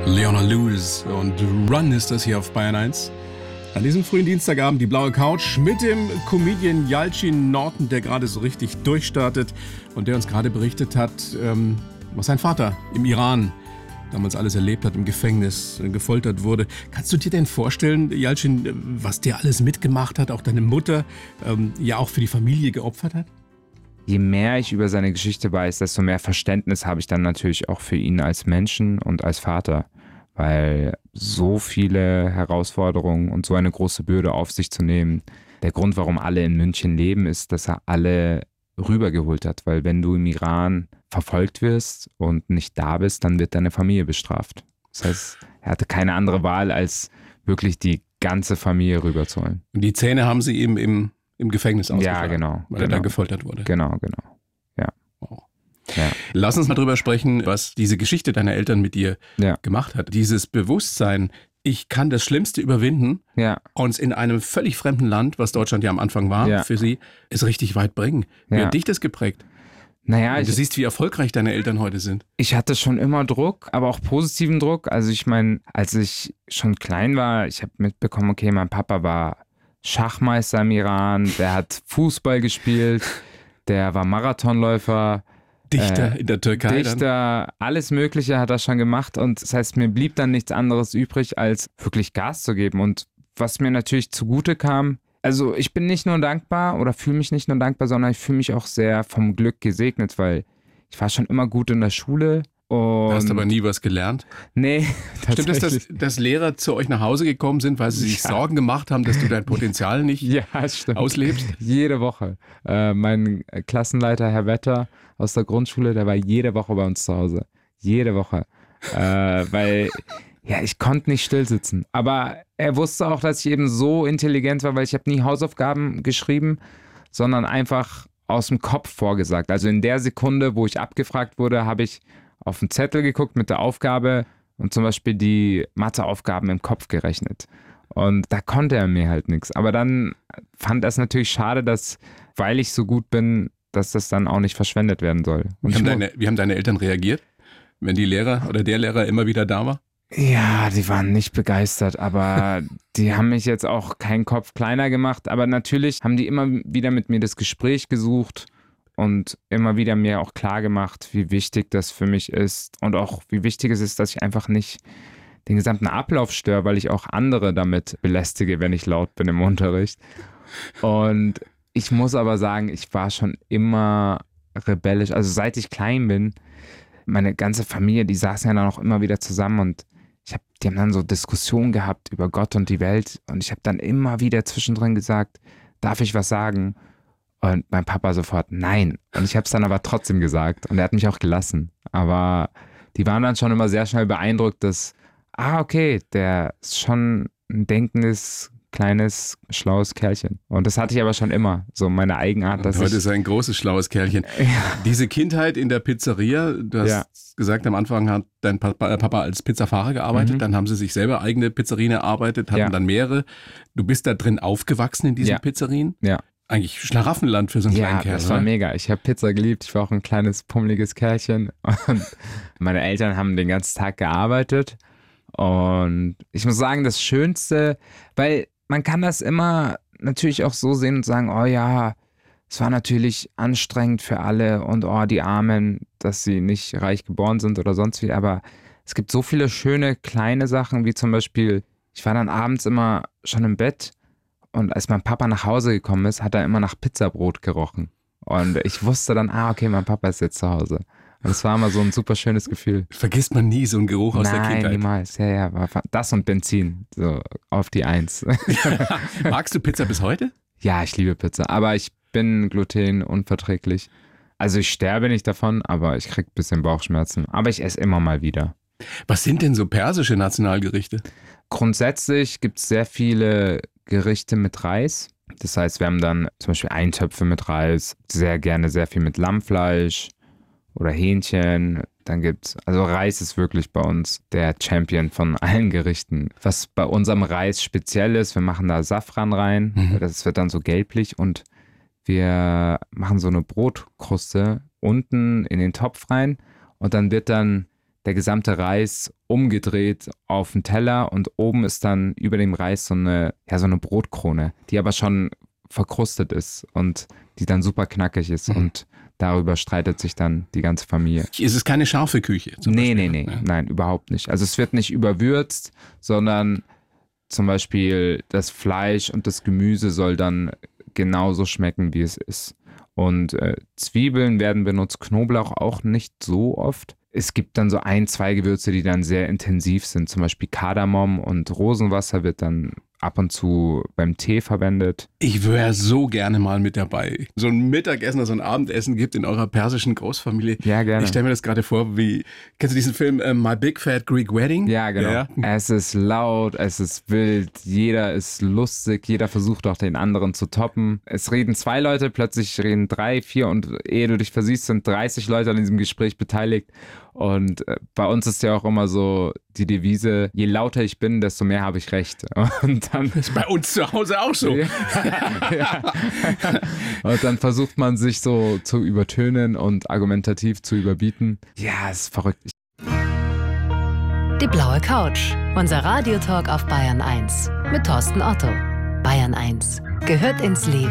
Leona Lewis und Run ist das hier auf Bayern 1. An diesem frühen Dienstagabend die blaue Couch mit dem Comedian Yalcin Norton, der gerade so richtig durchstartet und der uns gerade berichtet hat, was sein Vater im Iran damals alles erlebt hat, im Gefängnis gefoltert wurde. Kannst du dir denn vorstellen, Yalcin, was der alles mitgemacht hat, auch deine Mutter ja auch für die Familie geopfert hat? Je mehr ich über seine Geschichte weiß, desto mehr Verständnis habe ich dann natürlich auch für ihn als Menschen und als Vater. Weil so viele Herausforderungen und so eine große Bürde auf sich zu nehmen, der Grund, warum alle in München leben, ist, dass er alle rübergeholt hat. Weil wenn du im Iran verfolgt wirst und nicht da bist, dann wird deine Familie bestraft. Das heißt, er hatte keine andere Wahl, als wirklich die ganze Familie rüberzuholen. Und die Zähne haben sie ihm im Gefängnis ausgeschlagen. Ja, genau. Weil er da gefoltert wurde. Genau. Ja. Wow. Ja. Lass uns mal drüber sprechen, was diese Geschichte deiner Eltern mit dir gemacht hat. Dieses Bewusstsein, ich kann das Schlimmste überwinden, uns in einem völlig fremden Land, was Deutschland ja am Anfang war, für sie, es richtig weit bringen. Wie hat dich das geprägt? Naja, du siehst, wie erfolgreich deine Eltern heute sind. Ich hatte schon immer Druck, aber auch positiven Druck. Also ich meine, als ich schon klein war, ich habe mitbekommen, okay, mein Papa war Schachmeister im Iran, der hat Fußball gespielt, der war Marathonläufer. Dichter in der Türkei. Dichter, alles Mögliche hat er schon gemacht und das heißt, mir blieb dann nichts anderes übrig, als wirklich Gas zu geben. Und was mir natürlich zugute kam, also ich bin nicht nur dankbar oder fühle mich nicht nur dankbar, sondern ich fühle mich auch sehr vom Glück gesegnet, weil ich war schon immer gut in der Schule. Und hast aber nie was gelernt? Nee. Stimmt es, dass Lehrer zu euch nach Hause gekommen sind, weil sie sich Sorgen gemacht haben, dass du dein Potenzial nicht auslebst? Jede Woche. Mein Klassenleiter, Herr Wetter aus der Grundschule, der war jede Woche bei uns zu Hause. Jede Woche. Weil ich konnte nicht still sitzen. Aber er wusste auch, dass ich eben so intelligent war, weil ich habe nie Hausaufgaben geschrieben, sondern einfach aus dem Kopf vorgesagt. Also in der Sekunde, wo ich abgefragt wurde, habe ich auf den Zettel geguckt mit der Aufgabe und zum Beispiel die Matheaufgaben im Kopf gerechnet. Und da konnte er mir halt nichts. Aber dann fand er es natürlich schade, dass, weil ich so gut bin, dass das dann auch nicht verschwendet werden soll. Und wie haben deine Eltern reagiert, wenn die Lehrer oder der Lehrer immer wieder da war? Ja, die waren nicht begeistert, aber die haben mich jetzt auch keinen Kopf kleiner gemacht. Aber natürlich haben die immer wieder mit mir das Gespräch gesucht und immer wieder mir auch klar gemacht, wie wichtig das für mich ist und auch wie wichtig es ist, dass ich einfach nicht den gesamten Ablauf störe, weil ich auch andere damit belästige, wenn ich laut bin im Unterricht. Und ich muss aber sagen, ich war schon immer rebellisch. Also seit ich klein bin, meine ganze Familie, die saßen ja dann auch immer wieder zusammen und die haben dann so Diskussionen gehabt über Gott und die Welt und ich habe dann immer wieder zwischendrin gesagt, darf ich was sagen? Und mein Papa sofort, nein. Und ich habe es dann aber trotzdem gesagt und er hat mich auch gelassen. Aber die waren dann schon immer sehr schnell beeindruckt, dass, okay, der ist schon ein denkendes, kleines, schlaues Kerlchen. Und das hatte ich aber schon immer, so meine Eigenart. Und heute ist er ein großes, schlaues Kerlchen. Ja. Diese Kindheit in der Pizzeria, du hast gesagt, am Anfang hat dein Papa als Pizzafahrer gearbeitet, dann haben sie sich selber eigene Pizzerien erarbeitet, hatten dann mehrere. Du bist da drin aufgewachsen in diesen Pizzerien? Ja. Eigentlich Schlaraffenland für so einen kleinen Kerl. Ja, das war mega. Ich habe Pizza geliebt. Ich war auch ein kleines, pummeliges Kerlchen. Und meine Eltern haben den ganzen Tag gearbeitet. Und ich muss sagen, das Schönste, weil man kann das immer natürlich auch so sehen und sagen, oh ja, es war natürlich anstrengend für alle und die Armen, dass sie nicht reich geboren sind oder sonst wie. Aber es gibt so viele schöne kleine Sachen, wie zum Beispiel, ich war dann abends immer schon im Bett und als mein Papa nach Hause gekommen ist, hat er immer nach Pizzabrot gerochen. Und ich wusste dann, okay, mein Papa ist jetzt zu Hause. Und es war immer so ein super schönes Gefühl. Vergisst man nie so einen Geruch aus der Kindheit? Nein, niemals. Ja, das und Benzin, so auf die 1. Magst du Pizza bis heute? Ja, ich liebe Pizza, aber ich bin glutenunverträglich. Also ich sterbe nicht davon, aber ich kriege ein bisschen Bauchschmerzen. Aber ich esse immer mal wieder. Was sind denn so persische Nationalgerichte? Grundsätzlich gibt es sehr viele Gerichte mit Reis. Das heißt, wir haben dann zum Beispiel Eintöpfe mit Reis, sehr gerne sehr viel mit Lammfleisch oder Hähnchen. Dann also Reis ist wirklich bei uns der Champion von allen Gerichten. Was bei unserem Reis speziell ist, wir machen da Safran rein, das wird dann so gelblich und wir machen so eine Brotkruste unten in den Topf rein und dann wird dann der gesamte Reis umgedreht auf den Teller und oben ist dann über dem Reis so eine Brotkrone, die aber schon verkrustet ist und die dann super knackig ist und darüber streitet sich dann die ganze Familie. Ist es keine scharfe Küche? Nee, nein, überhaupt nicht. Also es wird nicht überwürzt, sondern zum Beispiel das Fleisch und das Gemüse soll dann genauso schmecken, wie es ist. Und Zwiebeln werden benutzt, Knoblauch auch nicht so oft. Es gibt dann so 1, 2 Gewürze, die dann sehr intensiv sind. Zum Beispiel Kardamom und Rosenwasser wird dann ab und zu beim Tee verwendet. Ich wäre so gerne mal mit dabei. So ein Mittagessen oder so ein Abendessen gibt in eurer persischen Großfamilie. Ja, gerne. Ich stelle mir das gerade vor, kennst du diesen Film My Big Fat Greek Wedding? Ja, genau. Ja. Es ist laut, es ist wild, jeder ist lustig, jeder versucht auch den anderen zu toppen. Es reden 2 Leute, plötzlich reden 3, 4 und ehe du dich versiehst, sind 30 Leute an diesem Gespräch beteiligt. Und bei uns ist ja auch immer so die Devise, je lauter ich bin, desto mehr habe ich recht. Und dann, das ist bei uns zu Hause auch so. Ja. Und dann versucht man sich so zu übertönen und argumentativ zu überbieten. Ja, ist verrückt. Die blaue Couch, unser Radiotalk auf Bayern 1 mit Thorsten Otto. Bayern 1 gehört ins Leben.